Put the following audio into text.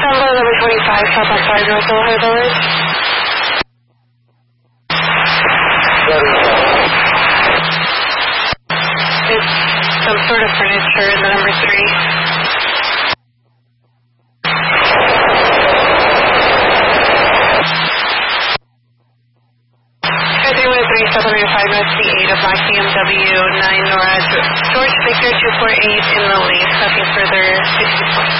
Combo number 25, southbound 5 North Ohio Boulevard. It's some sort of furniture in the number 3. North C8 of Black BMW 9 Nora, George Victor 248 in the lead, nothing further, 60 points.